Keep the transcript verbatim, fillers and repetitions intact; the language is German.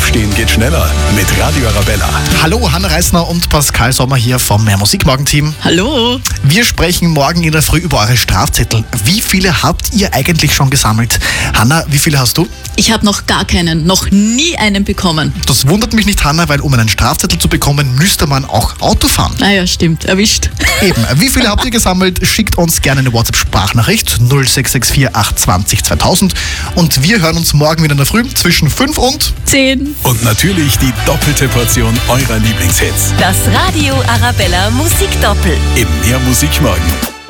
Aufstehen geht schneller mit Radio Arabella. Hallo, Hanna Reisner und Pascal Sommer hier vom Mehr Musik Morgen Team. Hallo. Wir sprechen morgen in der Früh über eure Strafzettel. Wie viele habt ihr eigentlich schon gesammelt? Hanna, wie viele hast du? Ich habe noch gar keinen, noch nie einen bekommen. Das wundert mich nicht, Hanna, weil um einen Strafzettel zu bekommen, müsste man auch Auto fahren. Naja, stimmt, erwischt. Eben, wie viele habt ihr gesammelt? Schickt uns gerne eine WhatsApp-Sprachnachricht null sechs sechs vier acht zwanzig zweitausend und wir hören uns morgen wieder in der Früh zwischen fünf und Zehn. Und natürlich die doppelte Portion eurer Lieblingshits Das Radio Arabella Musikdoppel. im Mehr Musik Morgen.